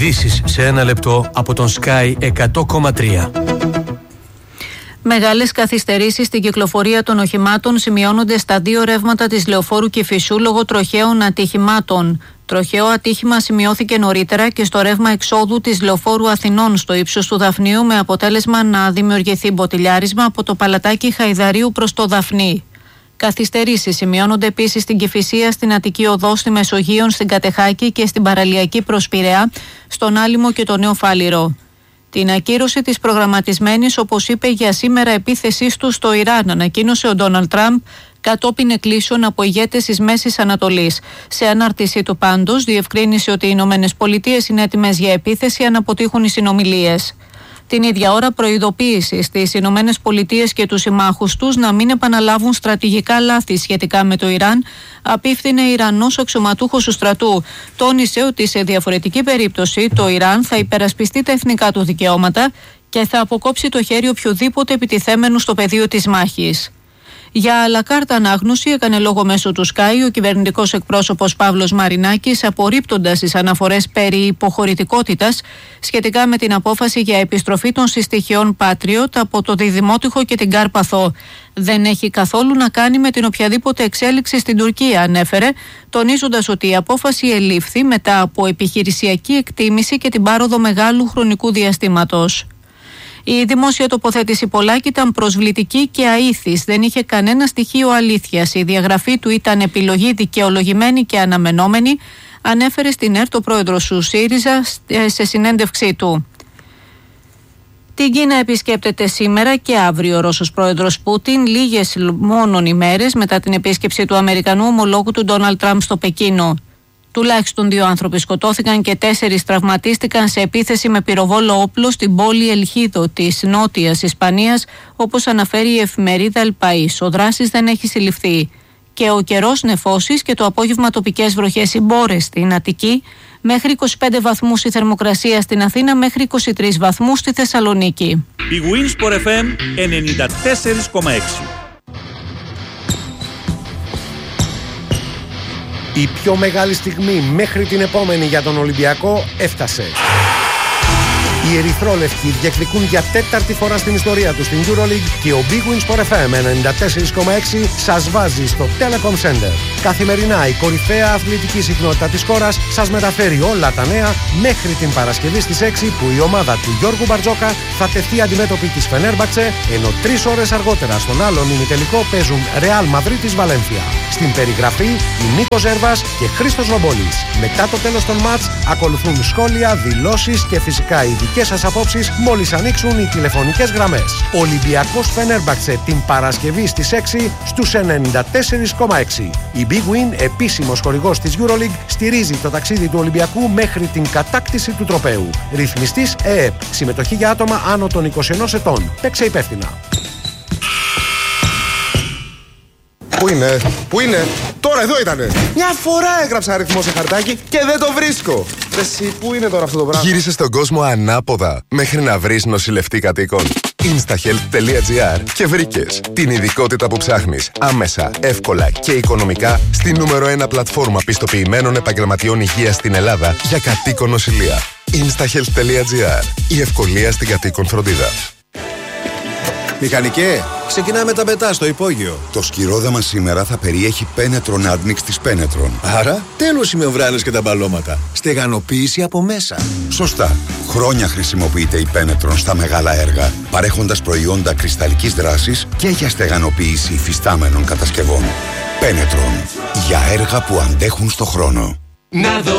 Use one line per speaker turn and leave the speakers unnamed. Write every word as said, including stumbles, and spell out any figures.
Ειδήσεις σε ένα λεπτό από τον Sky εκατό κόμμα τρία.
Μεγάλες καθυστερήσεις στην κυκλοφορία των οχημάτων σημειώνονται στα δύο ρεύματα της Λεωφόρου Κηφισού λόγω τροχαίων ατυχημάτων. Τροχαίο ατύχημα σημειώθηκε νωρίτερα και στο ρεύμα εξόδου της Λεωφόρου Αθηνών στο ύψος του Δαφνίου, με αποτέλεσμα να δημιουργηθεί μποτιλιάρισμα από το Παλατάκι Χαϊδαρίου προς το Δαφνί. Καθυστερήσεις σημειώνονται επίσης στην Κηφισία, στην Αττική Οδό, στη Μεσογείων, στην Κατεχάκη και στην Παραλιακή προς Πειραιά, στον Άλυμο και το Νέο Φάληρο. Την ακύρωση της προγραμματισμένης, όπως είπε, για σήμερα επίθεσής του στο Ιράν ανακοίνωσε ο Ντόναλντ Τραμπ κατόπιν εκκλήσεων από ηγέτες της Μέσης Ανατολής. Σε ανάρτησή του πάντως διευκρίνησε ότι οι Ηνωμένες Πολιτείες είναι έτοιμες για επίθεση αν αποτύχουν οι συνομιλίες. Την ίδια ώρα, προειδοποίηση στις Ηνωμένες Πολιτείες και τους συμμάχους τους να μην επαναλάβουν στρατηγικά λάθη σχετικά με το Ιράν, απίφθινε Ιρανός αξιωματούχος του στρατού. Τόνισε ότι σε διαφορετική περίπτωση το Ιράν θα υπερασπιστεί τα εθνικά του δικαιώματα και θα αποκόψει το χέρι οποιοδήποτε επιτιθέμενου στο πεδίο της μάχης. Για αλακάρτα ανάγνωση έκανε λόγο μέσω του Sky ο κυβερνητικός εκπρόσωπος Παύλος Μαρινάκης, απορρίπτοντας τις αναφορές περί υποχωρητικότητας σχετικά με την απόφαση για επιστροφή των συστοιχειών Patriot από το Διδημότυχο και την Κάρπαθο. Δεν έχει καθόλου να κάνει με την οποιαδήποτε εξέλιξη στην Τουρκία, ανέφερε, τονίζοντας ότι η απόφαση ελήφθη μετά από επιχειρησιακή εκτίμηση και την πάροδο μεγάλου χρονικού διαστήματος. Η δημόσια τοποθέτηση Πολάκη ήταν προσβλητική και αήθης. Δεν είχε κανένα στοιχείο αλήθειας. Η διαγραφή του ήταν επιλογή δικαιολογημένη και αναμενόμενη, ανέφερε στην ΕΡΤ ο πρόεδρος του ΣΥΡΙΖΑ σε συνέντευξή του. Την Κίνα επισκέπτεται σήμερα και αύριο ο Ρώσος πρόεδρος Πούτιν, λίγες μόνον ημέρες μετά την επίσκεψη του Αμερικανού ομολόγου του Ντόναλντ Τραμπ στο Πεκίνο. Τουλάχιστον δύο άνθρωποι σκοτώθηκαν και τέσσερις τραυματίστηκαν σε επίθεση με πυροβόλο όπλο στην πόλη Ελχίδο της Νότιας Ισπανίας, όπως αναφέρει η εφημερίδα El País. Ο δράσης δεν έχει συλληφθεί. Και ο καιρός νεφώσεις και το απόγευμα τοπικές βροχές ή μπόρες στην Αττική, μέχρι είκοσι πέντε βαθμούς η θερμοκρασία στην Αθήνα, μέχρι είκοσι τρεις βαθμούς στη Θεσσαλονίκη.
Η Winsport εφ εμ ενενήντα τέσσερα κόμμα έξι.
Η πιο μεγάλη στιγμή μέχρι την επόμενη για τον Ολυμπιακό έφτασε. Οι ερυθρόλευκοι διεκδικούν για τέταρτη φορά στην ιστορία τους στην EuroLeague και ο Big Win Sport εφ εμ ενενήντα τέσσερα κόμμα έξι σας βάζει στο Telecom Center. Καθημερινά η κορυφαία αθλητική συχνότητα της χώρας σας μεταφέρει όλα τα νέα μέχρι την Παρασκευή στις έξι, που η ομάδα του Γιώργου Μπαρτζόκα θα τεθεί αντιμέτωπη της Φενέρμπαξε, ενώ τρεις ώρες αργότερα στον άλλον ημιτελικό παίζουν Real Madrid Βαλένθια. Στην περιγραφή η Νίκος Ζέρβας και Χρήστος Ρομπόλης. Μετά το τέλος των μάτς ακολουθούν σχόλια, δηλώσεις και φυσικά ειδικές σας απόψεις μόλις ανοίξουν οι τηλεφωνικές γραμμές. Ολυμπιακός Φενέρμπαξε την Παρασκευή στις έξι στους ενενήντα τέσσερα κόμμα έξι. Η Big Win, επίσημος χορηγός της EuroLeague, στηρίζει το ταξίδι του Ολυμπιακού μέχρι την κατάκτηση του τροπαίου. Ρυθμιστής ΕΕΠ. Συμμετοχή για άτομα άνω των είκοσι ενός ετών. Παίξε υπεύθυνα.
Πού είναι, πού είναι, τώρα εδώ ήτανε. Μια φορά έγραψα αριθμό σε χαρτάκι και δεν το βρίσκω. Εσύ, πού είναι τώρα αυτό το πράγμα.
Γύρισε στον κόσμο ανάποδα μέχρι να βρεις νοσηλευτή κατοίκων. instahealth τελεία gr και βρήκες την ειδικότητα που ψάχνεις άμεσα, εύκολα και οικονομικά στη νούμερο ένα πλατφόρμα πιστοποιημένων επαγγελματιών υγείας στην Ελλάδα για κατοίκον νοσηλεία. instahealth τελεία gr. Η ευκολία στην κατοίκον φροντίδα.
Μηχανικέ, ξεκινάμε τα πετά στο υπόγειο.
Το σκυρόδεμα σήμερα θα περιέχει Penetron Admix της Penetron.
Άρα, τέλος οι μεμβράνες και τα μπαλώματα. Στεγανοποίηση από μέσα.
Σωστά. Χρόνια χρησιμοποιείται η Penetron στα μεγάλα έργα, παρέχοντας προϊόντα κρυσταλλικής δράσης και για στεγανοποίηση υφιστάμενων κατασκευών. Penetron. Για έργα που αντέχουν στο χρόνο.
Να δω